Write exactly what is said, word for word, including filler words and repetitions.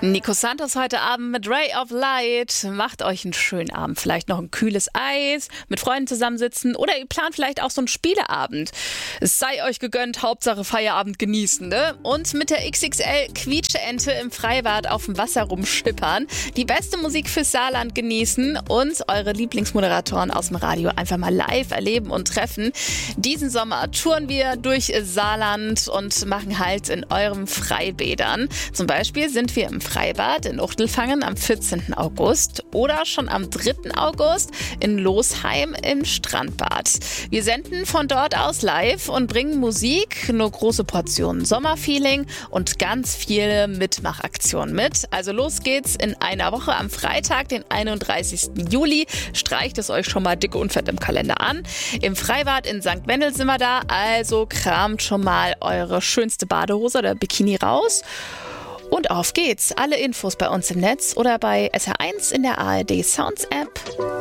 Nico Santos heute Abend mit Ray of Light. Macht euch einen schönen Abend. Vielleicht noch ein kühles Eis, mit Freunden zusammensitzen oder ihr plant vielleicht auch so einen Spieleabend. Es sei euch gegönnt, Hauptsache Feierabend genießen, ne? Und mit der X X L Quietscheente im Freibad auf dem Wasser rumschippern, die beste Musik fürs Saarland genießen und eure Lieblingsmoderatoren aus dem Radio einfach mal live erleben und treffen. Diesen Sommer touren wir durch Saarland und machen Halt in euren Freibädern. Zum Beispiel sind wir im Freibad in Uchtelfangen am vierzehnten August oder schon am dritten August in Losheim im Strandbad. Wir senden von dort aus live und bringen Musik, nur große Portionen Sommerfeeling und ganz viele Mitmachaktionen mit. Also los geht's in einer Woche am Freitag, den einunddreißigsten Juli. Streicht es euch schon mal dick und fett im Kalender an. Im Freibad in Sankt Wendel sind wir da, also kramt schon mal eure schönste Badehose oder Bikini raus. Und auf geht's. Alle Infos bei uns im Netz oder bei S R eins in der A R D Sounds App.